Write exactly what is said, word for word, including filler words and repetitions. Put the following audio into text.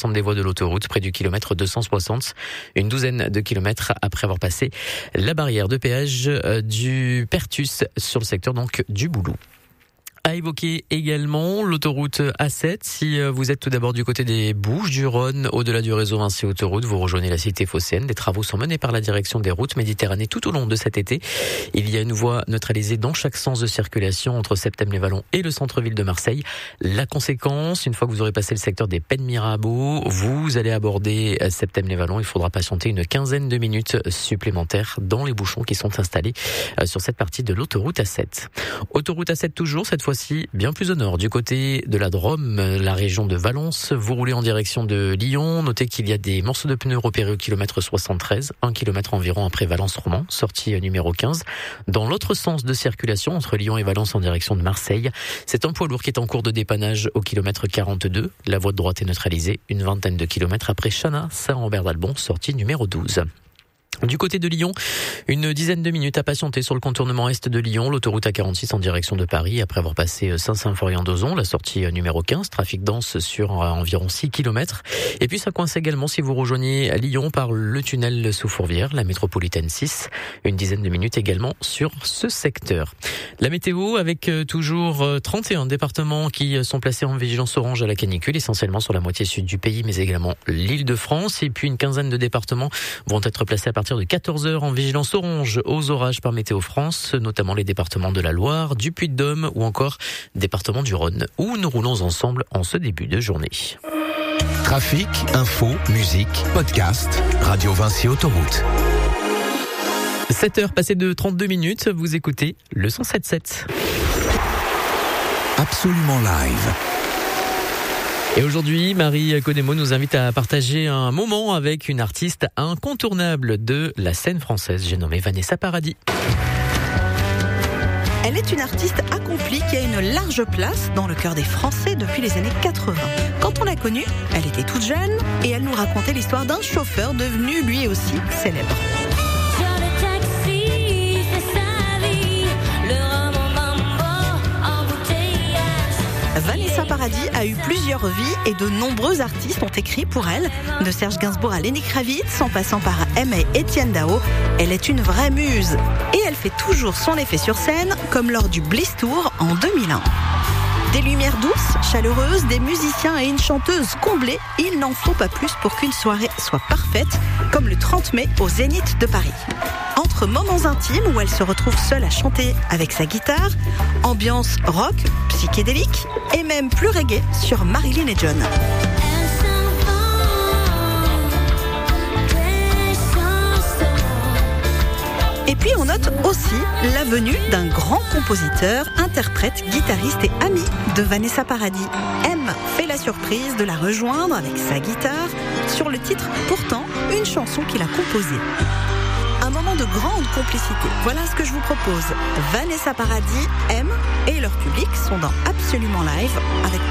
l'ensemble des voies de l'autoroute près du kilomètre deux cent soixante. Une douzaine de kilomètres après avoir passé la barrière de péage du Pertus sur le secteur donc du Boulou. À évoquer également l'autoroute A sept. Si vous êtes tout d'abord du côté des Bouches-du-Rhône, au-delà du réseau Vinci Autoroute, vous rejoignez la cité phocéenne. Des travaux sont menés par la direction des routes Méditerranée tout au long de cet été. Il y a une voie neutralisée dans chaque sens de circulation entre Septème-les-Vallons et le centre-ville de Marseille. La conséquence, une fois que vous aurez passé le secteur des Pennes Mirabeau, vous allez aborder Septème-les-Vallons. Il faudra patienter une quinzaine de minutes supplémentaires dans les bouchons qui sont installés sur cette partie de l'autoroute A sept. Autoroute A sept toujours, cette fois Aussi bien plus au nord, du côté de la Drôme, la région de Valence. Vous roulez en direction de Lyon. Notez qu'il y a des morceaux de pneus repérés au kilomètre soixante-treize, un kilomètre environ après Valence-Romand, sortie numéro quinze. Dans l'autre sens de circulation, entre Lyon et Valence en direction de Marseille, c'est un poids lourd qui est en cours de dépannage au kilomètre quarante-deux. La voie de droite est neutralisée une vingtaine de kilomètres après Chana, Saint-Rambert-d'Albon, sortie numéro douze. Du côté de Lyon, une dizaine de minutes à patienter sur le contournement est de Lyon, l'autoroute A quarante-six en direction de Paris, après avoir passé Saint-Symphorien-d'Ozon, la sortie numéro quinze, trafic dense sur environ six kilomètres. Et puis ça coince également si vous rejoignez Lyon par le tunnel sous Fourvière, la métropolitaine six, une dizaine de minutes également sur ce secteur. La météo avec toujours trente et un départements qui sont placés en vigilance orange à la canicule, essentiellement sur la moitié sud du pays, mais également l'Île-de-France. Et puis une quinzaine de départements vont être placés à partir de quatorze heures en vigilance orange aux orages par Météo France, notamment les départements de la Loire, du Puy-de-Dôme ou encore département du Rhône, où nous roulons ensemble en ce début de journée. Trafic, info, musique, podcast, Radio Vinci Autoroute. sept heures passées de trente-deux minutes, vous écoutez le cent sept sept. Absolument live. Et aujourd'hui, Marie Codemo nous invite à partager un moment avec une artiste incontournable de la scène française, j'ai nommé Vanessa Paradis. Elle est une artiste accomplie qui a une large place dans le cœur des Français depuis les années quatre-vingts. Quand on l'a connue, elle était toute jeune et elle nous racontait l'histoire d'un chauffeur devenu lui aussi célèbre. Vanessa Paradis a eu plusieurs vies et de nombreux artistes ont écrit pour elle. De Serge Gainsbourg à Lenny Kravitz, en passant par M et Étienne Dao, elle est une vraie muse. Et elle fait toujours son effet sur scène, comme lors du Bliss Tour en deux mille un. Des lumières douces, chaleureuses, des musiciens et une chanteuse comblée, il n'en faut pas plus pour qu'une soirée soit parfaite, comme le trente mai au Zénith de Paris. Entre moments intimes où elle se retrouve seule à chanter avec sa guitare, ambiance rock, psychédélique et même plus reggae sur Marilyn et John. Et puis on note aussi la venue d'un grand compositeur, interprète, guitariste et ami de Vanessa Paradis. M fait la surprise de la rejoindre avec sa guitare sur le titre Pourtant, une chanson qu'il a composée. Un moment de grande complicité. Voilà ce que je vous propose. Vanessa Paradis, M et leur public sont dans Absolument Live avec